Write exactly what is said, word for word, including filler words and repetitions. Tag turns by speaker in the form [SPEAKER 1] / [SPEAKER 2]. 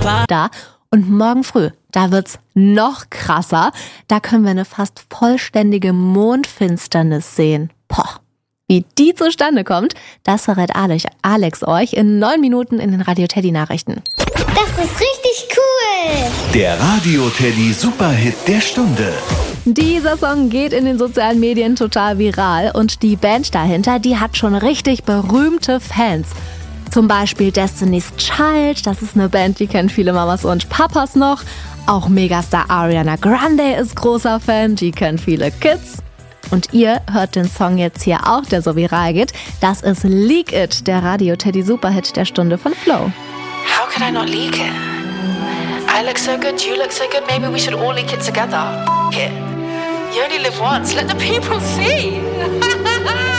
[SPEAKER 1] Da. Und morgen früh, da wird's noch krasser. Da können wir eine fast vollständige Mondfinsternis sehen. Poch. Wie die zustande kommt, das verrät Alex euch in neun Minuten in den Radio Teddy Nachrichten.
[SPEAKER 2] Das ist richtig cool!
[SPEAKER 3] Der Radio Teddy Superhit der Stunde.
[SPEAKER 1] Dieser Song geht in den sozialen Medien total viral und die Band dahinter, die hat schon richtig berühmte Fans. Zum Beispiel Destiny's Child, das ist eine Band, die kennen viele Mamas und Papas noch. Auch Megastar Ariana Grande ist großer Fan, die kennen viele Kids. Und ihr hört den Song jetzt hier auch, der so viral geht. Das ist Leak It, der Radio Teddy Superhit der Stunde von Flow.
[SPEAKER 4] How could I not leak it? I look so good, you look so good, maybe we should all leak it together. F*** it. You only live once, let the people see.